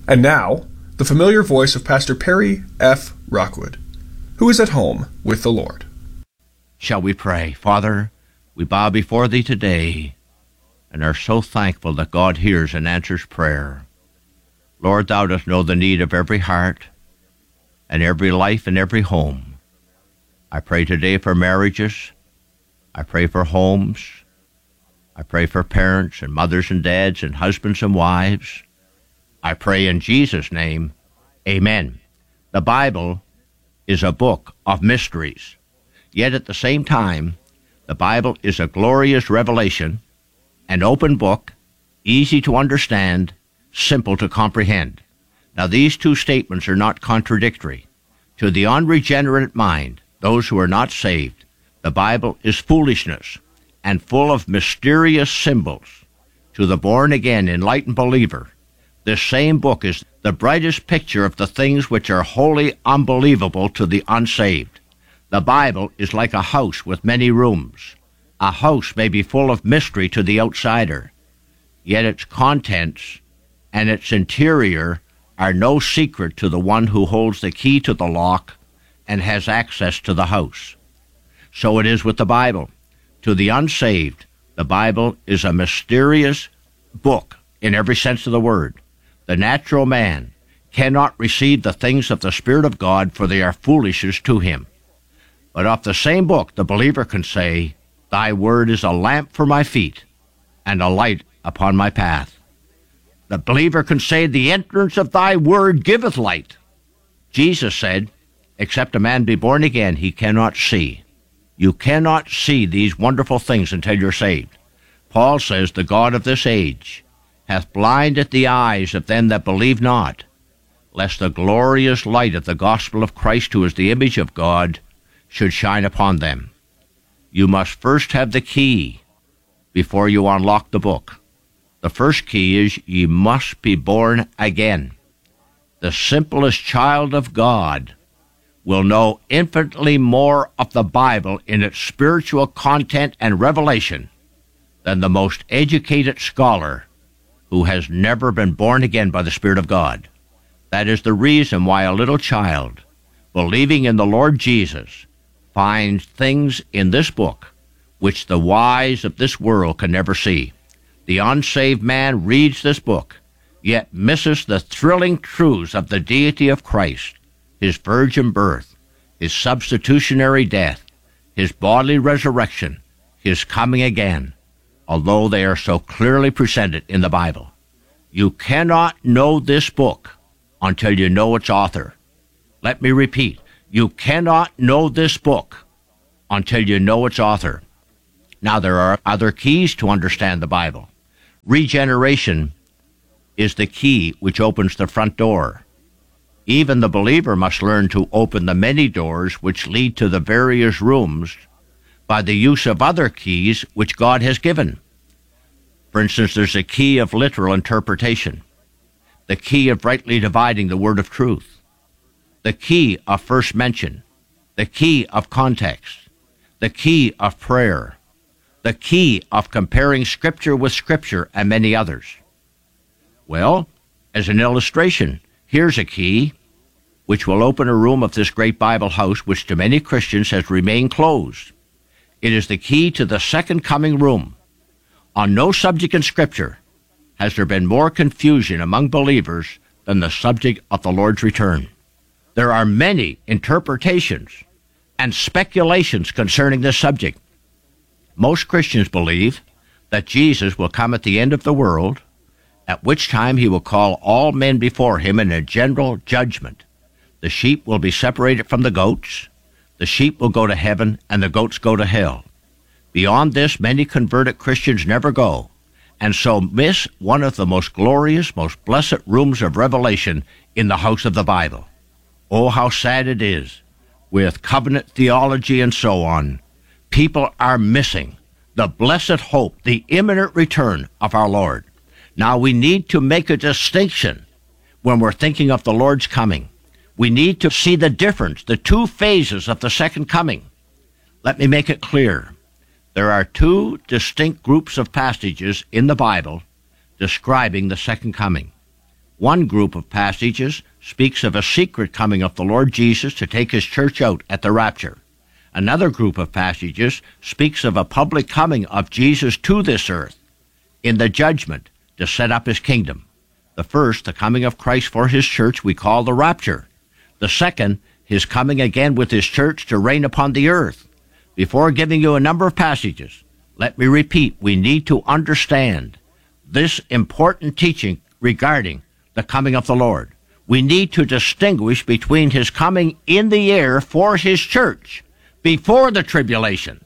And now, the familiar voice of Pastor Perry F. Rockwood, who is at home with the Lord. Shall we pray? Father, we bow before Thee today and are so thankful that God hears and answers prayer. Lord, Thou dost know the need of every heart and every life and every home. I pray today for marriages. I pray for homes. I pray for parents and mothers and dads and husbands and wives. I pray in Jesus' name, amen. The Bible is a book of mysteries. Yet at the same time, the Bible is a glorious revelation, an open book, easy to understand, simple to comprehend. Now these two statements are not contradictory. To the unregenerate mind, those who are not saved, the Bible is foolishness and full of mysterious symbols. To the born-again, enlightened believer, this same book is the brightest picture of the things which are wholly unbelievable to the unsaved. The Bible is like a house with many rooms. A house may be full of mystery to the outsider, yet its contents and its interior are no secret to the one who holds the key to the lock and has access to the house. So it is with the Bible. To the unsaved, the Bible is a mysterious book in every sense of the word. The natural man cannot receive the things of the Spirit of God, for they are foolishness to him. But of the same book, the believer can say, Thy word is a lamp for my feet and a light upon my path. The believer can say, The entrance of Thy word giveth light. Jesus said, Except a man be born again, he cannot see. You cannot see these wonderful things until you're saved. Paul says, The God of this age hath blinded the eyes of them that believe not, lest the glorious light of the gospel of Christ, who is the image of God, should shine upon them. You must first have the key before you unlock the book. The first key is ye must be born again. The simplest child of God will know infinitely more of the Bible in its spiritual content and revelation than the most educated scholar who has never been born again by the Spirit of God. That is the reason why a little child, believing in the Lord Jesus, finds things in this book which the wise of this world can never see. The unsaved man reads this book, yet misses the thrilling truths of the deity of Christ, his virgin birth, his substitutionary death, his bodily resurrection, his coming again, although they are so clearly presented in the Bible. You cannot know this book until you know its author. Let me repeat, you cannot know this book until you know its author. Now, there are other keys to understand the Bible. Regeneration is the key which opens the front door. Even the believer must learn to open the many doors which lead to the various rooms by the use of other keys which God has given. For instance, there's a key of literal interpretation, the key of rightly dividing the word of truth, the key of first mention, the key of context, the key of prayer, the key of comparing Scripture with Scripture, and many others. Well, as an illustration, here's a key which will open a room of this great Bible house which to many Christians has remained closed. It is the key to the second coming room. On no subject in Scripture has there been more confusion among believers than the subject of the Lord's return. There are many interpretations and speculations concerning this subject. Most Christians believe that Jesus will come at the end of the world, at which time he will call all men before him in a general judgment. The sheep will be separated from the goats. The sheep will go to heaven, and the goats go to hell. Beyond this, many converted Christians never go, and so miss one of the most glorious, most blessed rooms of revelation in the house of the Bible. Oh, how sad it is, with covenant theology and so on, people are missing the blessed hope, the imminent return of our Lord. Now, we need to make a distinction when we're thinking of the Lord's coming. We need to see the difference, the two phases of the second coming. Let me make it clear. There are two distinct groups of passages in the Bible describing the second coming. One group of passages speaks of a secret coming of the Lord Jesus to take his church out at the rapture. Another group of passages speaks of a public coming of Jesus to this earth in the judgment to set up his kingdom. The first, the coming of Christ for his church, we call the rapture. The second, his coming again with his church to reign upon the earth. Before giving you a number of passages, let me repeat, we need to understand this important teaching regarding the coming of the Lord. We need to distinguish between his coming in the air for his church before the tribulation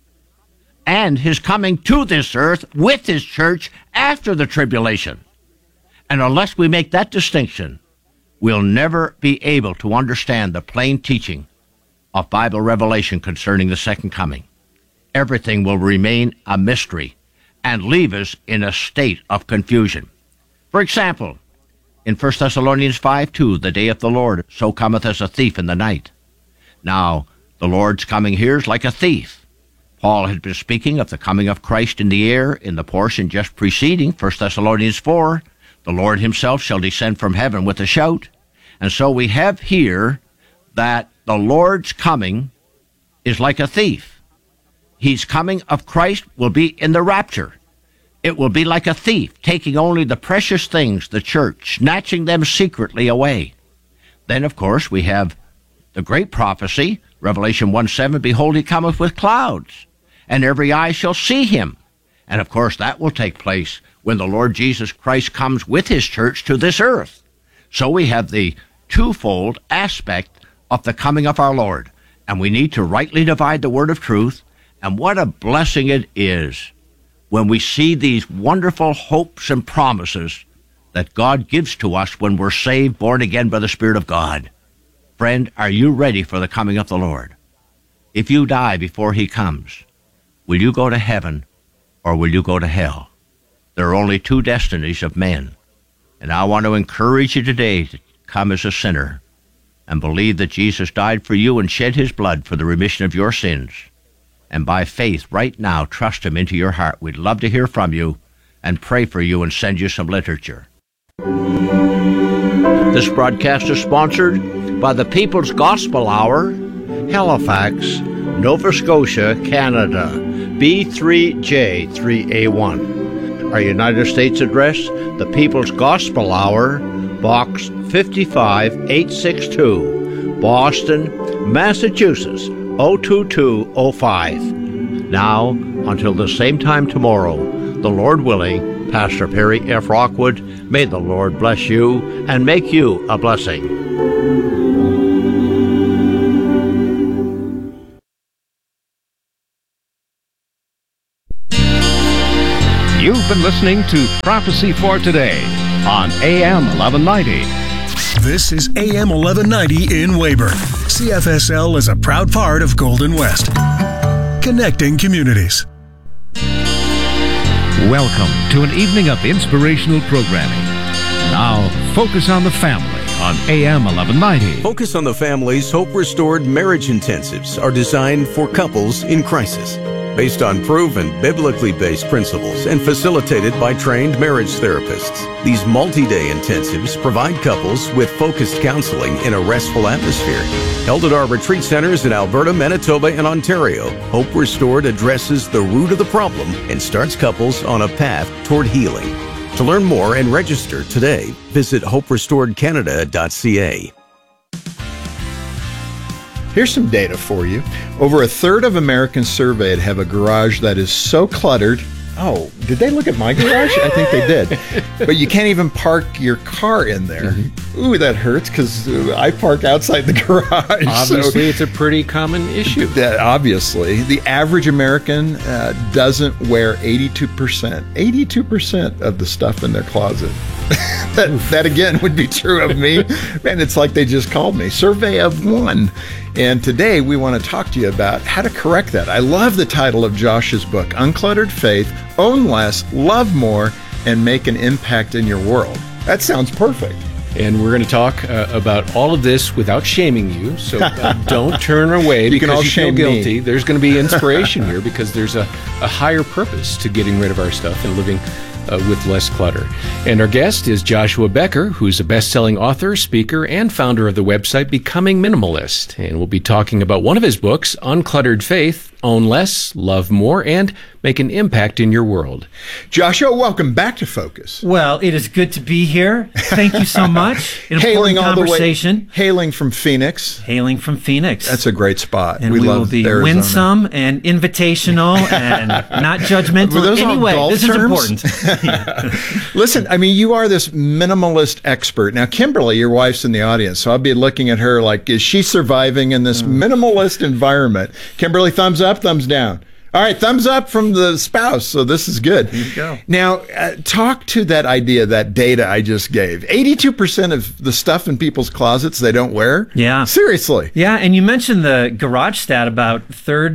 and his coming to this earth with his church after the tribulation. And unless we make that distinction, we'll never be able to understand the plain teaching of Bible revelation concerning the second coming. Everything will remain a mystery and leave us in a state of confusion. For example, in 1 Thessalonians 5:2, the day of the Lord so cometh as a thief in the night. Now, the Lord's coming here is like a thief. Paul had been speaking of the coming of Christ in the air in the portion just preceding 1 Thessalonians 4. The Lord himself shall descend from heaven with a shout. And so we have here that the Lord's coming is like a thief. His coming of Christ will be in the rapture. It will be like a thief, taking only the precious things, the church, snatching them secretly away. Then, of course, we have the great prophecy, Revelation 1:7, behold, he cometh with clouds, and every eye shall see him. And, of course, that will take place when the Lord Jesus Christ comes with his church to this earth. So we have the twofold aspect of the coming of our Lord, and we need to rightly divide the word of truth. And what a blessing it is when we see these wonderful hopes and promises that God gives to us when we're saved, born again by the Spirit of God. Friend, are you ready for the coming of the Lord? If you die before he comes, will you go to heaven or will you go to hell? There are only two destinies of men. And I want to encourage you today to come as a sinner and believe that Jesus died for you and shed his blood for the remission of your sins. And by faith, right now, trust him into your heart. We'd love to hear from you and pray for you and send you some literature. This broadcast is sponsored by the People's Gospel Hour, Halifax, Nova Scotia, Canada, B3J3A1. Our United States address, the People's Gospel Hour, Box 55862, Boston, Massachusetts, 02205. Now, until the same time tomorrow, the Lord willing, Pastor Perry F. Rockwood, may the Lord bless you and make you a blessing. You've been listening to Prophecy for Today on AM 1190. This is AM 1190 in Weyburn. CFSL is a proud part of Golden West, connecting communities. Welcome to an evening of inspirational programming. Now, Focus on the Family on AM 1190. Focus on the Family's Hope Restored Marriage Intensives are designed for couples in crisis, based on proven, biblically based principles and facilitated by trained marriage therapists. These multi-day intensives provide couples with focused counseling in a restful atmosphere. Held at our retreat centers in Alberta, Manitoba, and Ontario, Hope Restored addresses the root of the problem and starts couples on a path toward healing. To learn more and register today, visit hoperestoredcanada.ca. Here's some data for you. Over a third of Americans surveyed have a garage that is so cluttered. Oh, did they look at my garage? I think they did. But you can't even park your car in there. Mm-hmm. Ooh, that hurts because I park outside the garage. Obviously, it's a pretty common issue. Obviously. The average American doesn't wear 82% of the stuff in their closet. That again would be true of me. Man, it's like they just called me. Survey of one. And today we want to talk to you about how to correct that. I love the title of Josh's book, Uncluttered Faith, Own Less, Love More, and Make an Impact in Your World. That sounds perfect. And we're going to talk about all of this without shaming you, so don't turn away because you feel guilty. There's going to be inspiration here because there's a higher purpose to getting rid of our stuff and living with less clutter. And our guest is Joshua Becker, who's a best-selling author, speaker, and founder of the website Becoming Minimalist. And we'll be talking about one of his books, Uncluttered Faith, Own Less, Love More, and Make an Impact in Your World. Joshua, welcome back to Focus. Well, it is good to be here. Thank you so much. An Hailing important conversation. Hailing from Phoenix. Hailing from Phoenix. That's a great spot. And we will be Arizona. Winsome and invitational and not judgmental. Anyway, this terms? Is important. Listen, I mean, you are this minimalist expert. Now, Kimberly, your wife's in the audience, so I'll be looking at her like, is she surviving in this minimalist environment? Kimberly, thumbs up, thumbs down. All right, thumbs up from the spouse. So this is good. Here you go. Now, talk to that idea, that data I just gave. 82% of the stuff in people's closets they don't wear. Yeah. Seriously. Yeah, and you mentioned the garage stat about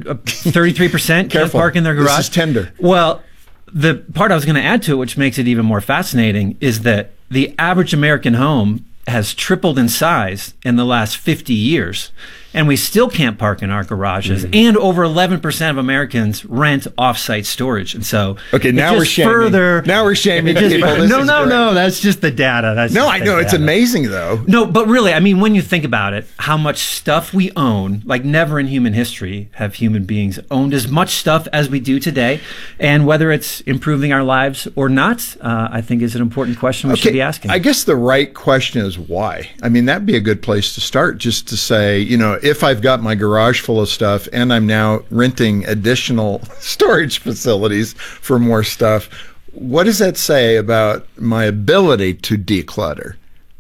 33% can't park in their garage. This is tender. Well, the part I was going to add to it, which makes it even more fascinating, is that the average American home has tripled in size in the last 50 years. And we still can't park in our garages. Mm-hmm. And over 11% of Americans rent off-site storage. And so, okay, now we're shaming. Now we're shaming people. No, that's just the data. I know it's amazing though. No, but really, I mean, when you think about it, how much stuff we own, like never in human history have human beings owned as much stuff as we do today. And whether it's improving our lives or not, I think is an important question we should be asking. I guess the right question is why. I mean, that'd be a good place to start, just to say, if I've got my garage full of stuff and I'm now renting additional storage facilities for more stuff, what does that say about my ability to declutter?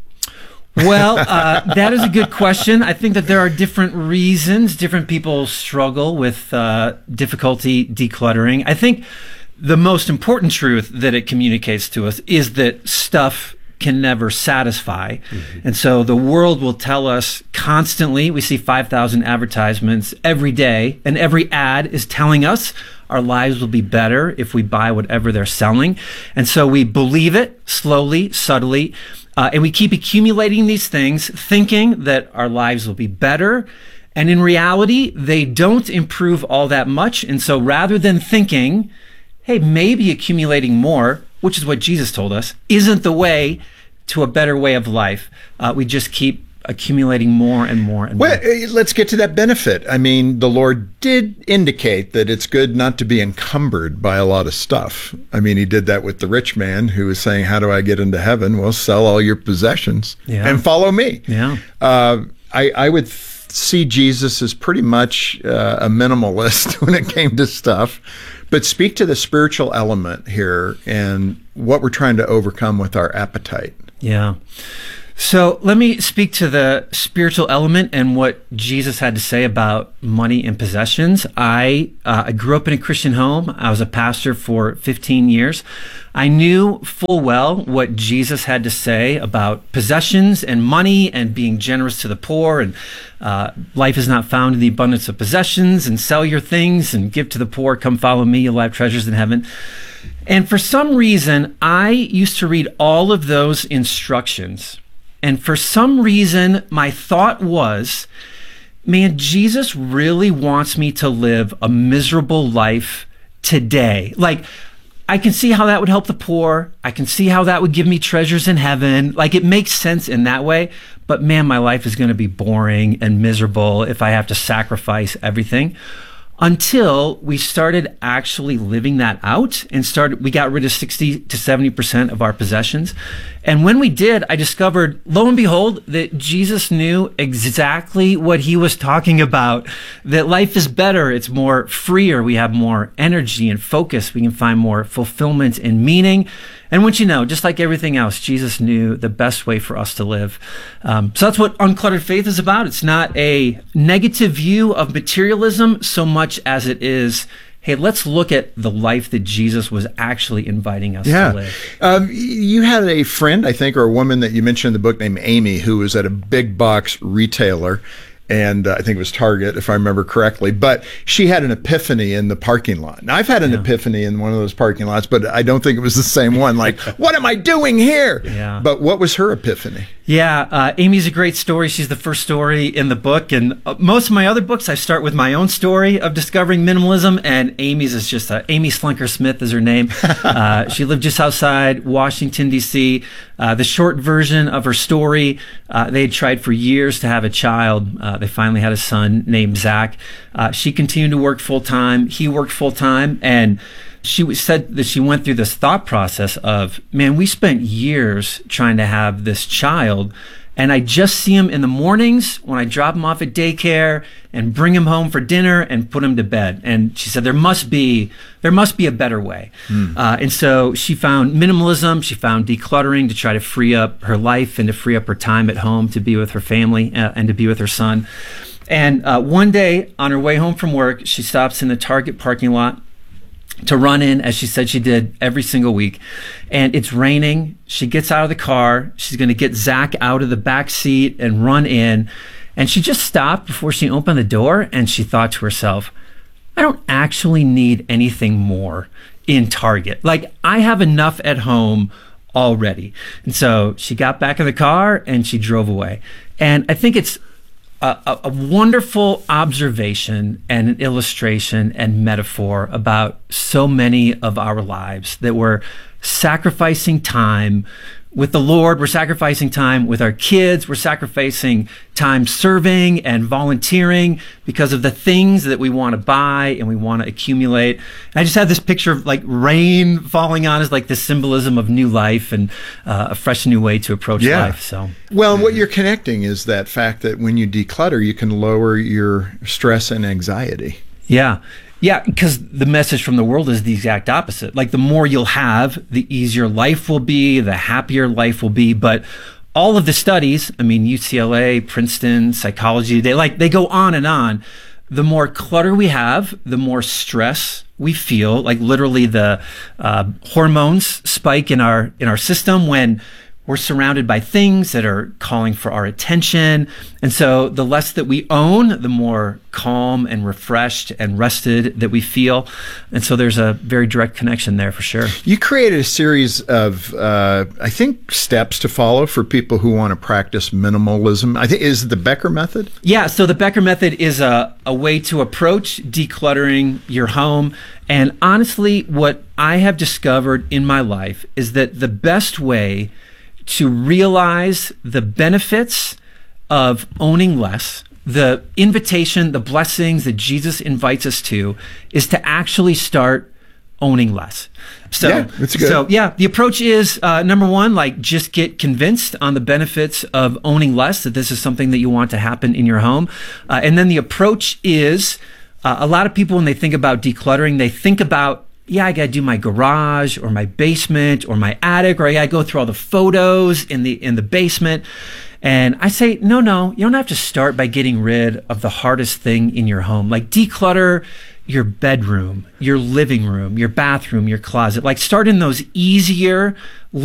Well, that is a good question. I think that there are different reasons. Different people struggle with difficulty decluttering. I think the most important truth that it communicates to us is that stuff can never satisfy. Mm-hmm. And so the world will tell us constantly, we see 5,000 advertisements every day, and every ad is telling us our lives will be better if we buy whatever they're selling. And so we believe it slowly, subtly, and we keep accumulating these things, thinking that our lives will be better. And in reality, they don't improve all that much. And so rather than thinking, hey, maybe accumulating more, which is what Jesus told us, isn't the way to a better way of life. We just keep accumulating more and more and more. Well, let's get to that benefit. I mean, the Lord did indicate that it's good not to be encumbered by a lot of stuff. I mean, he did that with the rich man who was saying, how do I get into heaven? Well, sell all your possessions and follow me. Yeah. I would see Jesus as pretty much a minimalist when it came to stuff. But speak to the spiritual element here and what we're trying to overcome with our appetite. Yeah. So let me speak to the spiritual element and what Jesus had to say about money and possessions. I grew up in a Christian home. I was a pastor for 15 years. I knew full well what Jesus had to say about possessions and money and being generous to the poor, and life is not found in the abundance of possessions, and sell your things and give to the poor. Come follow me, you'll have treasures in heaven. And for some reason, I used to read all of those instructions. And for some reason, my thought was, man, Jesus really wants me to live a miserable life today. Like, I can see how that would help the poor. I can see how that would give me treasures in heaven. Like, it makes sense in that way. But man, my life is going to be boring and miserable if I have to sacrifice everything. Until we started actually living that out and we got rid of 60 to 70% of our possessions. And when we did, I discovered, lo and behold, that Jesus knew exactly what he was talking about, that life is better. It's more freer. We have more energy and focus. We can find more fulfillment and meaning. And once you know, just like everything else, Jesus knew the best way for us to live. So that's what Uncluttered Faith is about. It's not a negative view of materialism so much as it is, hey, let's look at the life that Jesus was actually inviting us to live. You had a friend, I think, or a woman that you mentioned in the book named Amy, who was at a big box retailer. and I think it was Target, if I remember correctly. But she had an epiphany in the parking lot. Now, I've had an epiphany in one of those parking lots, but I don't think it was the same one. Like, what am I doing here? Yeah. But what was her epiphany? Yeah, Amy's a great story. She's the first story in the book. And most of my other books, I start with my own story of discovering minimalism. And Amy's is just Amy Slunker Smith is her name. She lived just outside Washington, D.C. The short version of her story, they had tried for years to have a child. They finally had a son named Zach. She continued to work full time. He worked full time. And she said that she went through this thought process of, man, we spent years trying to have this child, and I just see him in the mornings when I drop him off at daycare and bring him home for dinner and put him to bed. And she said there must be a better way. And so she found minimalism, she found decluttering to try to free up her life and to free up her time at home to be with her family and to be with her son. And one day on her way home from work, she stops in the Target parking lot to run in, as she said she did every single week. And it's raining. She gets out of the car. She's going to get Zach out of the back seat and run in. And she just stopped before she opened the door, and she thought to herself, I don't actually need anything more in Target. Like, I have enough at home already. And so she got back in the car and she drove away. And I think it's a wonderful observation and an illustration and metaphor about so many of our lives, that we're sacrificing time with the Lord, we're sacrificing time with our kids, we're sacrificing time serving and volunteering because of the things that we want to buy and we want to accumulate. And I just had this picture of like rain falling on us, like the symbolism of new life and a fresh new way to approach life. So, well, what you're connecting is that fact that when you declutter, you can lower your stress and anxiety. Yeah. Yeah, because the message from the world is the exact opposite. Like, the more you'll have, the easier life will be, the happier life will be. But all of the studies, I mean, UCLA, Princeton, Psychology Today, like, they go on and on. The more clutter we have, the more stress we feel. Like, literally the hormones spike in our system when we're surrounded by things that are calling for our attention. And so the less that we own, the more calm and refreshed and rested that we feel. And so there's a very direct connection there for sure. You created a series of, I think, steps to follow for people who want to practice minimalism. I think, is it the Becker method? Yeah, so the Becker method is a way to approach decluttering your home. And honestly, what I have discovered in my life is that the best way to realize the benefits of owning less, the invitation, the blessings that Jesus invites us to, is to actually start owning less. So, yeah, that's good. So yeah, the approach is number one, like, just get convinced on the benefits of owning less, that this is something that you want to happen in your home. And then the approach is, a lot of people, when they think about decluttering, they think about, yeah, I got to do my garage or my basement or my attic, or I got to go through all the photos in the basement. And I say, no, you don't have to start by getting rid of the hardest thing in your home. Like, declutter your bedroom, your living room, your bathroom, your closet. Like, start in those easier